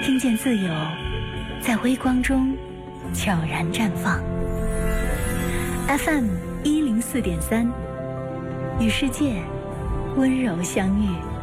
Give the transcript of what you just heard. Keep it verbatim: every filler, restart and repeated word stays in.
听见自由在微光中悄然绽放。 F M 一零四点三，与世界温柔相遇。